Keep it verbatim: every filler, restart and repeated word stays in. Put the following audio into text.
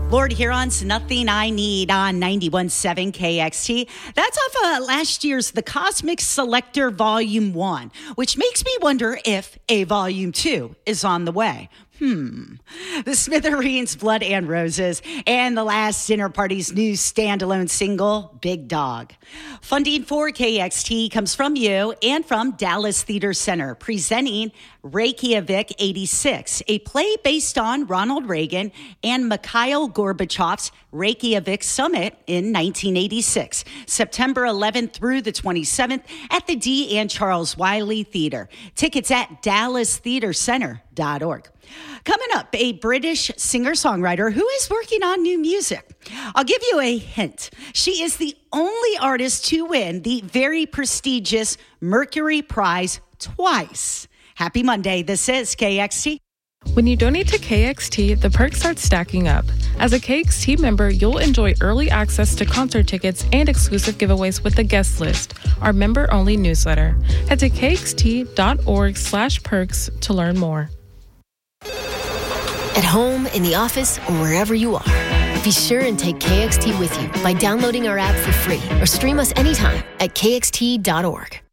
Lord Huron's Nothing I Need on ninety-one point seven K X T. That's off uh, last year's The Cosmic Selector Volume one, which makes me wonder if a Volume two is on the way. Hmm. The Smithereens, Blood and Roses, and the Last Dinner Party's new standalone single, Big Dog. Funding for K X T comes from you and from Dallas Theater Center, presenting Reykjavik eighty-six, a play based on Ronald Reagan and Mikhail Gorbachev's Reykjavik Summit in nineteen eighty-six, September eleventh through the twenty-seventh at the D. and Charles Wiley Theater. Tickets at dallas theater center dot org. Coming up, a British singer-songwriter who is working on new music. I'll give you a hint. She is the only artist to win the very prestigious Mercury Prize twice. Happy Monday. This is K X T. When you donate to K X T, the perks start stacking up. As a K X T member, you'll enjoy early access to concert tickets and exclusive giveaways with the guest list, our member-only newsletter. Head to kxt.org slash perks to learn more. At home, in the office, or wherever you are, be sure and take K X T with you by downloading our app for free or stream us anytime at k x t dot org.